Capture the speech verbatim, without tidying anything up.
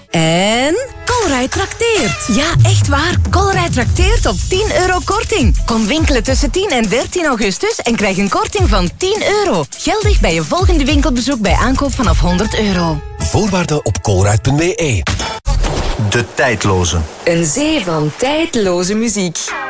En Colruyt trakteert. Ja, echt waar. Colruyt trakteert op tien euro korting. Kom winkelen tussen tien en dertien augustus en krijg een korting van tien euro. Geldig bij je volgende winkelbezoek bij aankoop vanaf honderd euro. Voorwaarden op colruyt punt be. De tijdloze. Een zee van tijdloze muziek.